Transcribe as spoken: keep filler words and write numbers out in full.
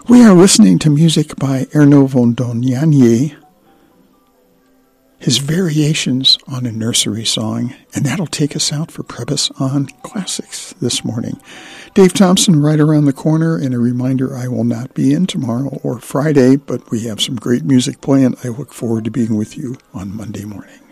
We are listening to music by Erno von Dohnanyi, his variations on a nursery song, and that'll take us out for Prebys on Classics this morning. Dave Thompson right around the corner, and a reminder I will not be in tomorrow or Friday, but we have some great music playing. I look forward to being with you on Monday morning.